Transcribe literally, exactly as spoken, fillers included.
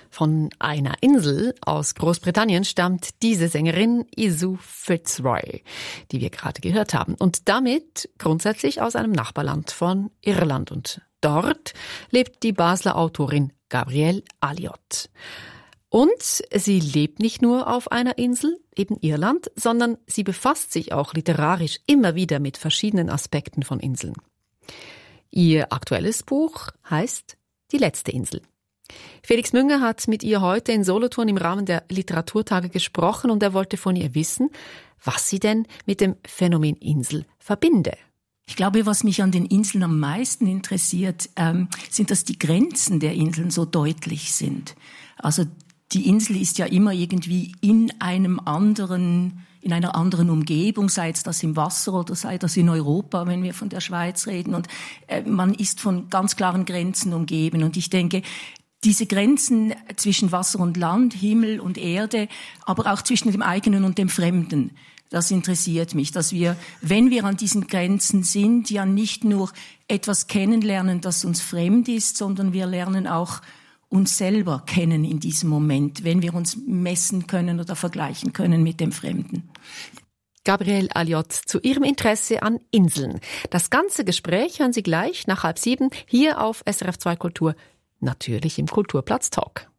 Von einer Insel aus Großbritannien stammt diese Sängerin Isoo Fitzroy, die wir gerade gehört haben. Und damit grundsätzlich aus einem Nachbarland von Irland. Und dort lebt die Basler Autorin Gabrielle Alliotte. Und sie lebt nicht nur auf einer Insel, eben Irland, sondern sie befasst sich auch literarisch immer wieder mit verschiedenen Aspekten von Inseln. Ihr aktuelles Buch heißt Die letzte Insel. Felix Münger hat mit ihr heute in Solothurn im Rahmen der Literaturtage gesprochen und er wollte von ihr wissen, was sie denn mit dem Phänomen Insel verbinde. Ich glaube, was mich an den Inseln am meisten interessiert, ähm, sind, dass die Grenzen der Inseln so deutlich sind. Also die Insel ist ja immer irgendwie in einem anderen, in einer anderen Umgebung, sei es das im Wasser oder sei das in Europa, wenn wir von der Schweiz reden. Und äh, man ist von ganz klaren Grenzen umgeben. Und ich denke, diese Grenzen zwischen Wasser und Land, Himmel und Erde, aber auch zwischen dem eigenen und dem Fremden, das interessiert mich, dass wir, wenn wir an diesen Grenzen sind, ja nicht nur etwas kennenlernen, das uns fremd ist, sondern wir lernen auch uns selber kennen in diesem Moment, wenn wir uns messen können oder vergleichen können mit dem Fremden. Gabrielle Alliotte zu ihrem Interesse an Inseln. Das ganze Gespräch hören Sie gleich nach halb sieben hier auf S R F zwei Kultur, natürlich im Kulturplatz Talk.